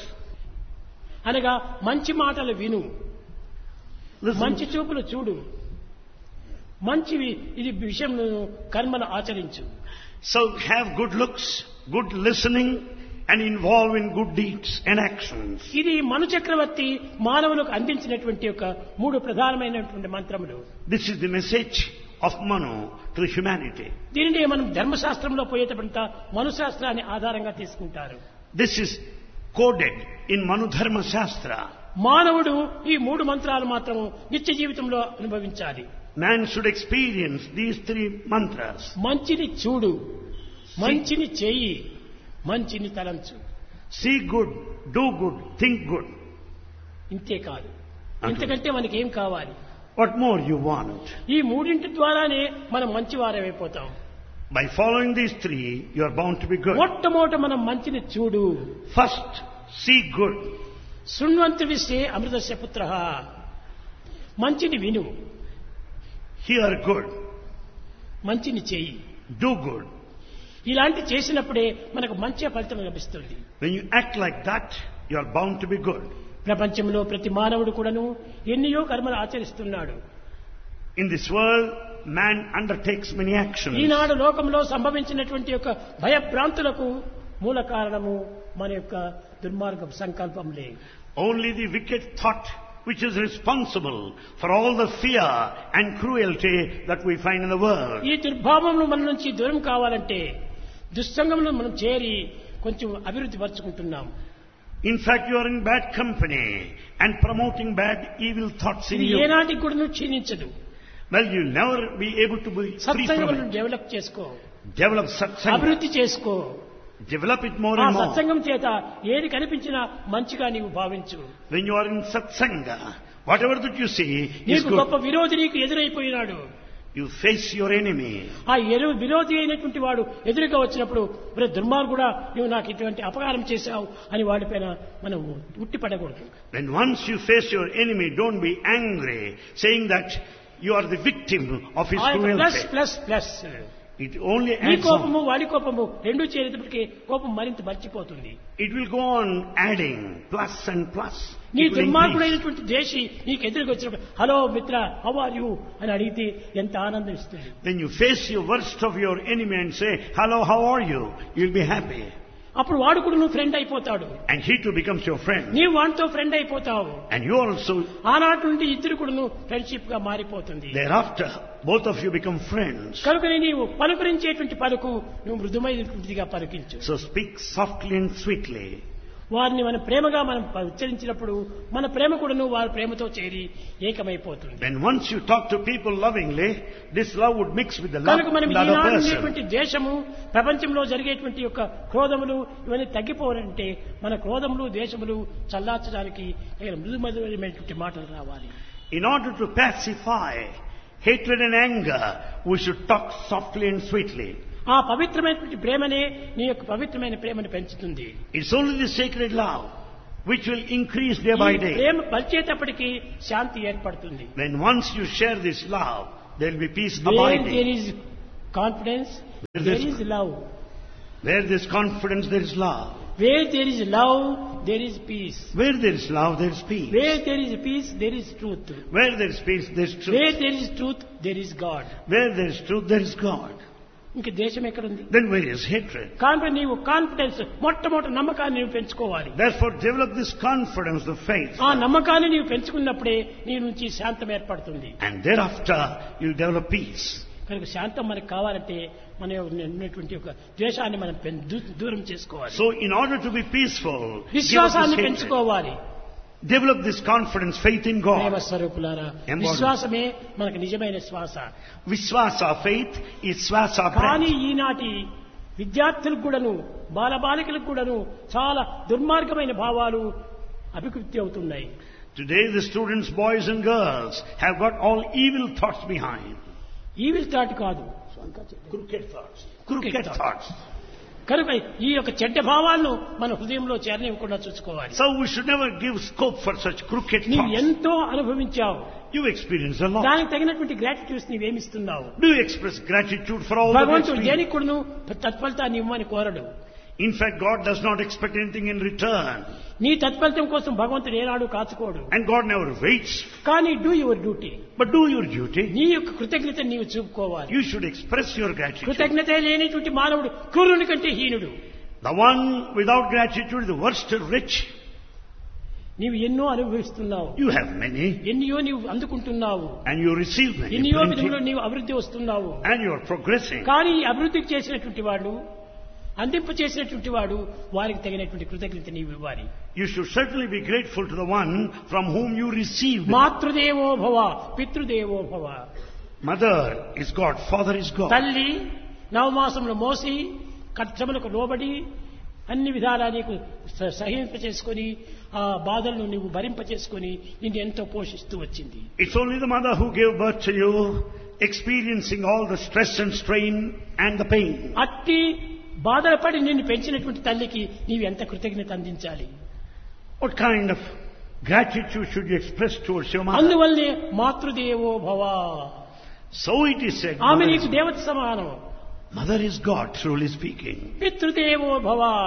అనగా మంచి మాటలు విను, Listen. మంచి చూపులు చూడు, మంచివి ఇది విషయం కర్మలు ఆచరించు. So have good looks, good listening, and involve in good deeds and actions. ఇది మను చక్రవర్తి మానవులకు అందించినటువంటి ఒక మూడు ప్రధానమైనటువంటి మంత్రములు. This is the message of Manu to the humanity. దీనిని మనం ధర్మశాస్త్రంలో పోయేటప్పుడు మనుశాస్త్రాన్ని ఆధారంగా తీసుకుంటారు. This is coded in Manu Dharma Shastra. మానవుడు ఈ మూడు మంత్రాలు మాత్రం నిత్య జీవితంలో అనుభవించాలి. Man should experience these three mantras. మంచిని చూడు, మంచిని చేయి, మంచిని తలంచు. See good, do good, think good. ఇంతే కాదు, ఇంతకంటే మనకి ఏం కావాలి? What more you want? ఈ మూడింటి ద్వారానే మనం మంచివారమైపోతాం. By following these three, you are bound to be good. మొట్టమొదట మనం మంచిని చూడు. First, see good. శృణ్వంతు విశ్వే అమృతస్య పుత్రః. మంచిని విను, Hear good. మంచిని చేయి. Do good. ఇలాంటి చేసినప్పుడే మనకు మంచి ఫలితం లభిస్తుంది. When you act like that, you are bound to be good. ప్రపంచంలో ప్రతి మానవుడు కూడాను ఎన్నో కర్మలు ఆచరిస్తున్నాడు. In this world, man undertakes many actions. ఈనాడు లోకంలో సంభవించినటువంటి యొక్క భయభ్రాంతులకు మూల కారణము మన యొక్క దుర్మార్గ సంకల్పంలే. Only the wicked thought which is responsible for all the fear and cruelty that we find in the world. ఈ దుర్భావములు మన నుంచి దూరం కావాలంటే దుస్సంగంలో మనం చేరి కొంచెం అభివృద్ధి పరుచుకుంటున్నాం. In fact, you are in bad company and promoting bad, evil thoughts in ఇది you. ఏనాటికి కూడా క్షీణించదు. Well, you'll never be able to be free from సత్సంగములను it. Develop చేసుకో, Develop satsanga. అభివృద్ధి చేసుకో. Develop it more ఆ and more. సత్సంగం చేత ఏది కనిపించినా మంచిగా నీవు భావించు. When you are in satsanga, whatever that you see is నీకు గొప్ప good. విరోధి నీకు ఎదురైపోయినాడు. You face your enemy. ఆ విరోధి అయినటువంటి వాడు ఎదురుగా వచ్చినప్పుడు ఒరే దుర్మార్గుడా నువ్వు నాకు ఇటువంటి అపకారం చేశావు అని వాడిపైన మనం ఉట్టిపడకూడదు. When once you face your enemy, don't be angry, saying that you are the victim of his plus cruelty. Plus plus It only నీ adds కోపము on. వాడి కోపము రెండు చేరేటప్పటికి కోపం మరింత మర్చిపోతుంది. It will go on adding plus and plus. నీ It will increase. దుర్మార్గుడైనటువంటి దేశి నీకు ఎదురుగా వచ్చినప్పుడు హలో మిత్ర హౌ ఆర్ యూ అని అడిగితే ఎంత ఆనందం ఇస్తుంది. When you face your worst of your enemy and say, hello, how are you? You'll be happy. అప్పుడు వాడు కూడా నువ్వు ఫ్రెండ్ అయిపోతాడు. And he too becomes your friend. నీవు వాడితో ఫ్రెండ్ అయిపోతావు. And you also, ఆనాటి నుండి ఇద్దరు కూడా నువ్వు ఫ్రెండ్షిప్ గా మారిపోతుంది. thereafter, both of you become friends. కనుకనే నీవు పలుకరించేటువంటి పలుకు నువ్వు మృదుమైనటువంటిదిగా పలికించు. So speak softly and sweetly. వారిని మన ప్రేమగా మనం ఉచ్చరించినప్పుడు మన ప్రేమ కూడాను వారి ప్రేమతో చేరి ఏకమైపోతుంది. When once you talk to people lovingly, this love would mix with the love కనుక of మనం the other ఈనాడు person. ఉండేటువంటి దేశము ప్రపంచంలో జరిగేటువంటి యొక్క క్రోధములు ఇవన్నీ తగ్గిపోవాలంటే మన క్రోధములు దేశములు చల్లార్చడానికి మృదుమధురమైనటువంటి మాటలు రావాలి. In order to pacify hatred and anger, we should talk softly and sweetly. ఆ పవిత్రమైనటువంటి ప్రేమనే నీ యొక్క పవిత్రమైన ప్రేమను పెంచుతుంది. It's only the sacred love which will increase day by ఈ day. ప్రేమ పరిచేటప్పటికి శాంతి ఏర్పడుతుంది. When once you share this love, there will be peace Where there abiding. is confidence, Where there there's- is love. Where there is confidence, there is love. Where there is love, there is peace. Where there is love, there is peace. Where there is peace, there is truth. Where there is peace, there is Where truth. there is truth, there is God. Where there is truth, there is God. ఇంక దేశం ఎక్కడుంది? Then where is hatred? కాబట్టి నీవు కాన్ఫిడెన్స్ మొట్టమొదటి నమ్మకాన్ని నీవు పెంచుకోవాలి. Therefore, develop this confidence, the faith. ఆ నమ్మకాన్ని నీవు పెంచుకున్నప్పుడే నీ నుంచి శాంతం ఏర్పడుతుంది. And thereafter, you'll develop peace. కనుక శాంతం మనకు కావాలంటే మన ఉన్నటువంటి ఒక ద్వేషాన్ని మనం దూరం చేసుకోవాలి. So, in order to be peaceful, give up విశ్వాసాన్ని this hatred. పెంచుకోవాలి. Develop this confidence, faith in Prema God. స్వరూపులారా, Embodiment. విశ్వాసమే మనకు నిజమైన శ్వాస. Vishwasa, faith is swasa కానీ breath. ఈనాటి విద్యార్థులకు కూడాను బాలబాలికలకు కూడాను చాలా దుర్మార్గమైన భావాలు అభివృద్ధి అవుతున్నాయి. Today, the students, boys and girls, have got all evil thoughts behind. Evil thought కాదు, Crooked thoughts. Crooked Crooked thoughts. కనుక ఈ యొక్క చెడ్డ భావాలను మన హృదయంలో చేరనివ్వకుండా చూసుకోవాలి. So we should never give scope for such crooked నీవు thoughts. ఎంతో అనుభవించావు, You experience a lot. దానికి తగినటువంటి gratitudes నీవేమిస్తున్నావు? Do you express gratitude for all that భగవంతుడు experience? దేనికి కూడాను తత్ఫలితాన్ని ఇవ్వమని కోరడు. In fact, God does not expect anything in return. నీ తత్ఫలితం కోసం భగవంతుడు ఏనాడు కాచుకోడు. And God never waits. కానీ do your duty. But do your duty. నీ యొక్క కృతజ్ఞత నీవు చూపుకోవాలి. You should express your gratitude. కృతజ్ఞత లేనిటువంటి మానవుడు క్రూరుని కంటే హీనుడు. The one without gratitude is the worst rich. నీవు ఎన్నో అనుభవిస్తున్నావు, You have many. ఎన్నో నీవు అందుకుంటున్నావు, And you receive many. ఎన్నో plenty, విధంలో నీవు అభివృద్ధి వస్తున్నావు. And you are progressing. కానీ ఈ అభివృద్ధికి చేసినటువంటి వాడు, అందింపు చేసినటువంటి వాడు, వారికి తగినటువంటి కృతజ్ఞత నీవు ఇవ్వాలి. You should certainly be grateful to the one from whom you received. మాతృదేవో భవ పితృదేవో భవ. Mother is God, father is God. తల్లి నవమాసములు మోసి కష్టములకు లోబడి అన్ని విధాలా నీకు సహింప చేసుకుని ఆ బాధలను నీవు భరింప చేసుకుని నిన్ను ఎంతో పోషిస్తూ వచ్చింది. It's only the mother who gave birth to you, experiencing all the stress and strain and the pain. అట్టి బాధలు పడి నిన్ను పెంచినటువంటి తల్లికి నీవు ఎంత కృతజ్ఞత అందించాలి? What kind of gratitude should you express towards your mother? అందువల్లే మాతృదేవో భవ. So it is said, ఆమె mother నీకు is, దేవత సమానం. mother is God, truly speaking. పితృదేవో భవ.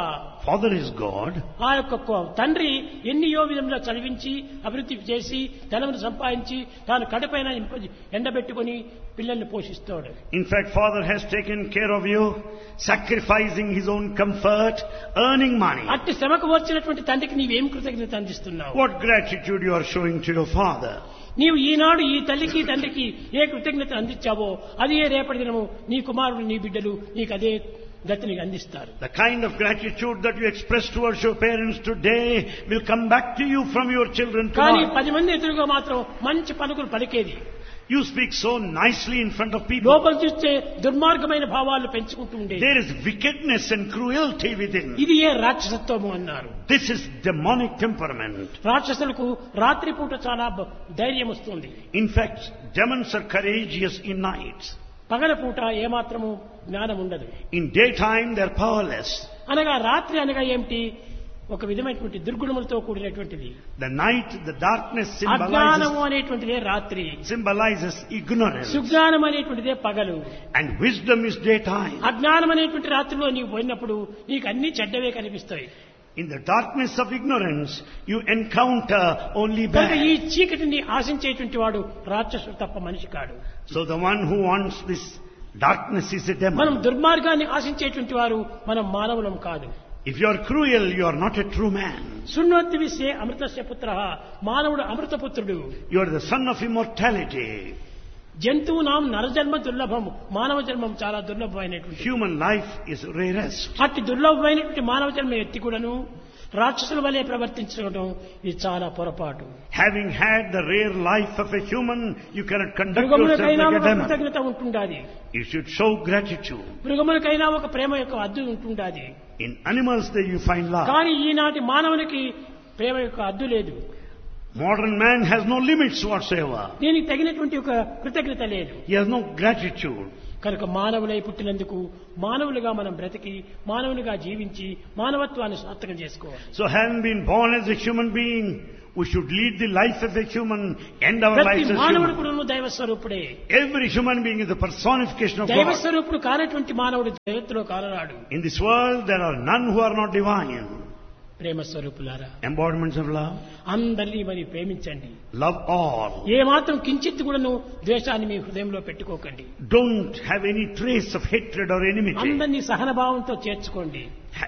Father is God. ఆ యొక్క తండ్రి ఎన్నియో విధంగా చదివించి అభివృద్ధి చేసి ధనమును సంపాదించి తాను కడుపైన ఎండబెట్టుకుని పిల్లల్ని పోషిస్తాడు. In fact, Father has taken care of you, sacrificing his own comfort, earning money. అట్టి శ్రమకు వచ్చినటువంటి తండ్రికి నీవేం కృతజ్ఞత అందిస్తున్నావు? What gratitude you are showing to your Father. నీవు ఈనాడు ఈ తల్లికి తండ్రికి ఏ కృతజ్ఞత అందించావో అది ఏ రేపటి దినము నీ కుమారుడు నీ బిడ్డలు నీకు అదే గతిని అందిస్తారు. The kind of gratitude that you express towards your parents today will come back to you from your children కానీ tomorrow. 10 మంది ఎదురుగా మాత్రం మంచి పలుకులు పలికేది. You speak so nicely in front of people. లోపల చూస్తే దుర్మార్గమైన భావాలు పెంచుకుంటూ ఉండేది. There is wickedness and cruelty within. ఇది ఏ రాక్షసత్వము అన్నారు. This is demonic temperament. రాక్షసులకు రాత్రిపూట చాలా ధైర్యం వస్తుంది. In fact, demons are courageous in nights. పగలపూట ఏమాత్రము జ్ఞానం ఉండదు. In daytime, they are powerless. అనగా రాత్రి అనగా ఏమిటి? ఒక విధమైనటువంటి దుర్గుణములతో కూడినటువంటిది. The night, the darkness అజ్ఞానము అనేటువంటిదే రాత్రి, symbolizes ignorance. సుజ్ఞానం అనేటువంటిదే పగలు. And wisdom is daytime. అజ్ఞానం అనేటువంటి రాత్రిలో నీవు పోయినప్పుడు నీకు అన్ని చెడ్డవే కనిపిస్తాయి. In the darkness of ignorance, you encounter only కనుక ఈ bad. చీకటిని ఆశించేటువంటి వాడు రాక్షసుడు తప్ప మనిషి కాడు. So the one who wants this darkness is a మనం demon. దుర్మార్గాన్ని ఆశించేటువంటి వారు మనం మానవులం కాదు. If you are cruel, you are not a true man. శృణ్వతి విశ్వే అమృతస్య పుత్రః, మానవుడు అమృతపుత్రుడు. You are the son of immortality. జంతువునాం నరజన్మ దుర్లభం, మానవ జన్మం చాలా దుర్లభమైనటువంటి. Human life is rarest. అట్టి దుర్లభమైనటువంటి మానవ జన్మ ఎత్తి కూడాను రాక్షసుల వలె ప్రవర్తించడం ఇది చాలా పొరపాటు. Having had the rare life of a human, you cannot conduct yourself మృగములకైనా like a ఒక demon. కృతజ్ఞత ఉంటుండాలి. You should show gratitude. మృగములకైనా ఒక ప్రేమ యొక్క హద్దు ఉంటుండాలి. In animals, there you find love. కానీ ఈనాటి మానవునికి ప్రేమ యొక్క హద్దు లేదు. Modern man has no limits whatsoever. దీనికి తగినటువంటి ఒక కృతజ్ఞత లేదు. He has no gratitude. కనుక మానవులై పుట్టినందుకు మానవులుగా మనం బ్రతికి మానవులుగా జీవించి మానవత్వాన్ని సార్థకం చేసుకోవాలి. So having been born as a human being, we should lead the life of a human, end our ప్రతి lives as మానవుడు human. కూడా దైవ స్వరూపుడే. Every human being is the personification of దైవ God. స్వరూపుడు కానటువంటి మానవుడు జగత్తులో కానరాడు. In this world, there are none who are not divine. ప్రేమ స్వరూపులారా, Embodiments of love. అందరినీ మరి ప్రేమించండి. Love all. ఏ మాత్రం కించిత్ కూడాను ద్వేషాన్ని మీ హృదయంలో పెట్టుకోకండి. Don't have any trace of hatred or enmity. అందరినీ సహనభావంతో చేర్చుకోండి.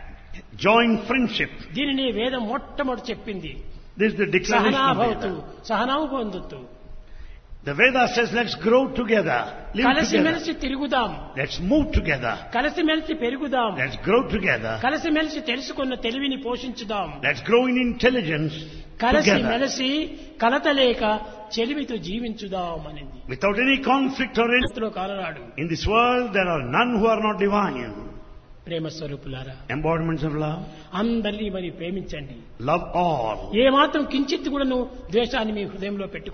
Join friendship. దీనిని వేదం మొట్టమొదటి చెప్పింది. This is the declaration of సహనాభవతు, Veda. సహనావు పొందుతు. The Veda says, let's grow together, live కలిసిమెలిసి together. తిరుగుదాం, Let's move together. కలిసిమెలిసి పెరుగుదాం, Let's grow together. కలిసిమెలిసి తెలుసుకున్న తెలివిని పోషించుదాం, Let's grow in intelligence together. కలిసిమెలిసి కలతలేక చెలిమితో జీవించుదాం అనింది. Without any conflict or any... జగత్తులో కాలరాడు. In this world, there are none who are not divine. ప్రేమ స్వరూపులారా, Embodiments of love. అందరినీ మరి ప్రేమించండి. Love all. ఏ మాత్రం కించిత్ కూడాను ద్వేషాన్ని మీ హృదయంలో పెట్టుకోండి.